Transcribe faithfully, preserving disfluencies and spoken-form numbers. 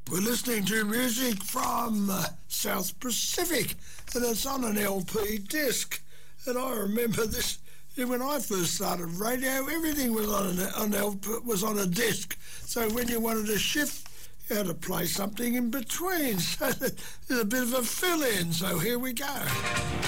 We're listening to music from uh, South Pacific, and it's on an L P disc. And I remember this when I first started radio. Everything was on an on L P, was on a disc. So when you wanted to shift, you had to play something in between. So there's a bit of a fill-in. So here we go.